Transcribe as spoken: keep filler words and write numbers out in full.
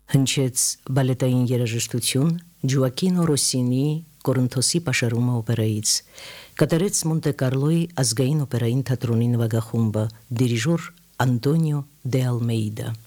Հնչեց բալետային երաժշտություն Ջոակինո Ռոսինի Կորինթոսի պաշարումը օպերայից, կատարեց Մոնտե Կարլոյի ազգային օպերային թատրոնի նվագախումբը, դիրիժոր Անտոնիո դե Ալմեիդա։